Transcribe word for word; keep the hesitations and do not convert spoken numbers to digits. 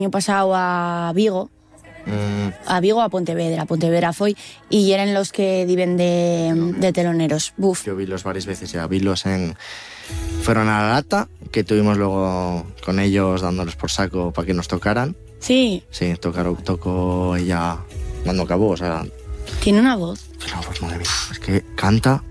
El año pasado a Vigo, mm. a Vigo a Pontevedra, a Pontevedra foi, y eran los que viven de, de teloneros. Buf. Yo vi los varias veces ya, vi los en... Fueron a la lata, que tuvimos luego con ellos dándoles por saco para que nos tocaran. Sí. Sí, tocaron, tocó ella cuando acabó, o sea... Tiene una voz. Tiene una voz, madre mía, es que canta...